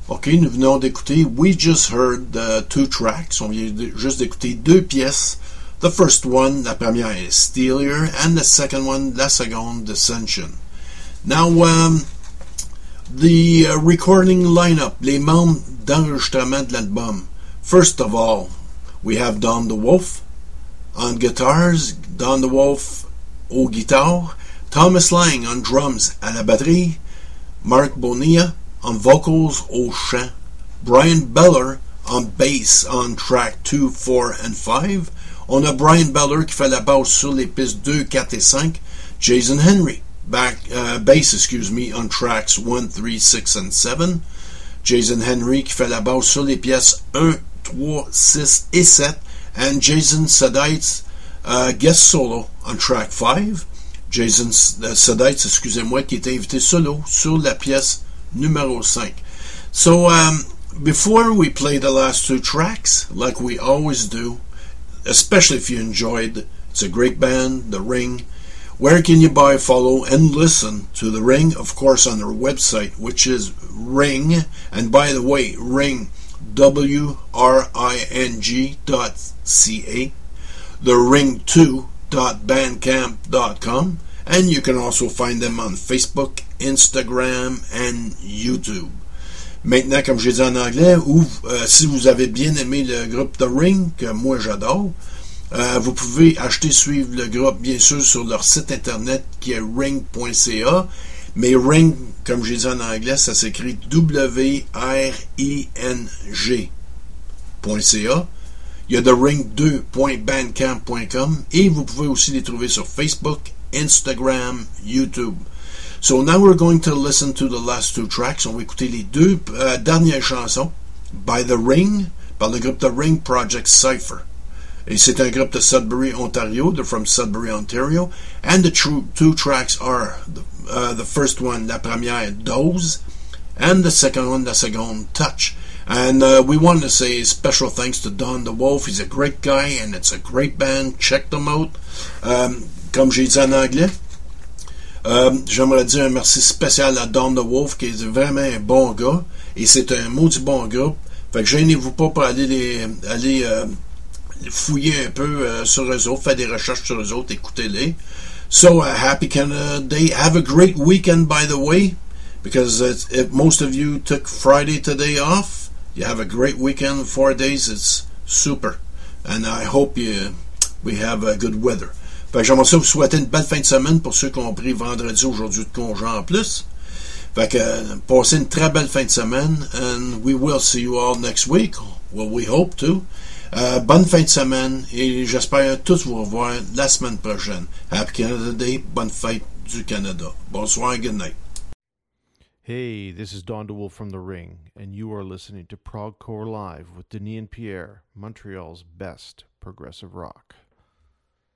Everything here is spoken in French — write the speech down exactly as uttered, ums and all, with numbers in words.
OK, nous venons d'écouter We Just Heard the Two Tracks. On vient de, juste d'écouter deux pièces. The first one, la première est Steelier, and the second one, la seconde, Dissension. Now, um, the uh, recording lineup, les membres d'enregistrement de l'album. First of all, we have Don the Wolf on guitars, Don the Wolf au guitare, Thomas Lang on drums à la batterie, Mark Bonilla on vocals au chant, Brian Beller on bass on track two, four and five. On a Brian Beller qui fait la basse sur les pistes deux, quatre et cinq, Jason Henry back uh, bass, excuse me, on tracks one, three, six and seven. Jason Henry qui fait la basse sur les pièces one, three, six et seven, and Jason Sadites uh, guest solo on track five. Jason uh, Sadites, excusez-moi, qui est invité solo sur la pièce numéro five. So, um, before we play the last two tracks, like we always do, especially if you enjoyed, it's a great band, The Ring. Where can you buy, follow, and listen to The Ring? Of course, on their website, which is Ring, and by the way, Ring, W R I N G dot C A, the ring two dot bandcamp dot com, and you can also find them on Facebook, Instagram, and YouTube. Maintenant, comme je l'ai dit en anglais, ou euh, si vous avez bien aimé le groupe The Ring, que moi j'adore, euh, vous pouvez acheter, suivre le groupe, bien sûr, sur leur site internet qui est ring point c a. Mais Ring, comme je l'ai dit en anglais, ça s'écrit W R I N G point C A. Il y a the ring two dot bandcamp dot com et vous pouvez aussi les trouver sur Facebook, Instagram, YouTube. So now we're going to listen to the last two tracks. On va écouter les deux euh, dernières chansons by The Ring, par le groupe The Ring Project Cypher. Et c'est un groupe de Sudbury, Ontario. They're from Sudbury, Ontario. And the true, two tracks are the, uh, the first one, la première, Dose, and the second one, la seconde, Touch. And uh, we want to say special thanks to Don the Wolf. He's a great guy, and it's a great band. Check them out. Um, comme j'ai dit en anglais, Euh, j'aimerais dire un merci spécial à Don the Wolf, qui est vraiment un bon gars, et c'est un maudit bon groupe. Fait que gênez-vous pas pour aller les aller euh, fouiller un peu euh, sur eux autres, faire des recherches sur eux autres, écoutez-les. So, uh, happy Canada Day. Have a great weekend, by the way, because uh, if most of you took Friday today off, you have a great weekend, four days, it's super. And I hope you, we have uh, good weather. Fait que j'aimerais ça vous souhaiter une belle fin de semaine pour ceux qui ont pris vendredi aujourd'hui de congé en plus. Fait que euh, passez une très belle fin de semaine and we will see you all next week. Well, we hope to. Euh, bonne fin de semaine et j'espère tous vous revoir la semaine prochaine. Happy Canada Day, bonne fête du Canada. Bonsoir, good night. Hey, this is Don DeWolf from The Ring, and you are listening to Progcore Live with Denis and Pierre, Montreal's best progressive rock.